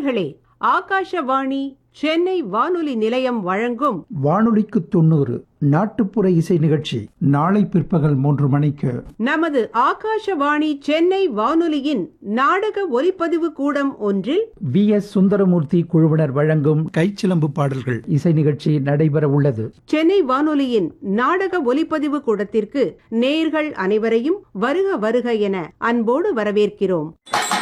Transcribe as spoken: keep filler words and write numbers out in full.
நேயர்களே, ஆகாஷவாணி சென்னை வானொலி நிலையம் வழங்கும் வானொலிக்கு தொண்ணூறு நாட்டுப்புற இசை நிகழ்ச்சி நாளை பிற்பகல் மூன்று மணிக்கு நமது ஆகாஷவாணி சென்னை வானொலியின் நாடக ஒலிப்பதிவு கூடம் ஒன்றில் வி எஸ் சுந்தரமூர்த்தி குழுவினர் வழங்கும் கைச்சிலம்பு பாடல்கள் இசை நிகழ்ச்சி நடைபெற உள்ளது. சென்னை வானொலியின் நாடக ஒலிப்பதிவு கூடத்திற்கு நேயர்கள் அனைவரையும் வருக வருக என அன்போடு வரவேற்கிறோம்.